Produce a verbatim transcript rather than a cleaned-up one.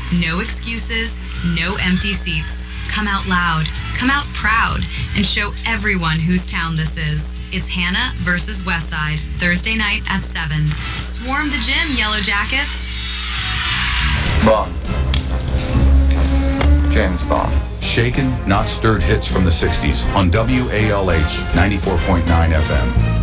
No excuses, no empty seats. Come out loud, come out proud, and show everyone whose town this is. It's Hannah versus Westside, Thursday night at seven. Swarm the gym, Yellow Jackets. Bond. James Bond. Shaken, not stirred hits from the sixties on W A L H ninety-four point nine F M.